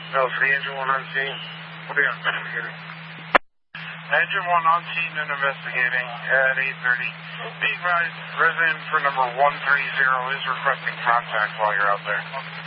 No, for the engine one on scene. What are you investigating? Engine 1 on scene and investigating at 8:30. Be advised, resident for number 130 is requesting contact while you're out there.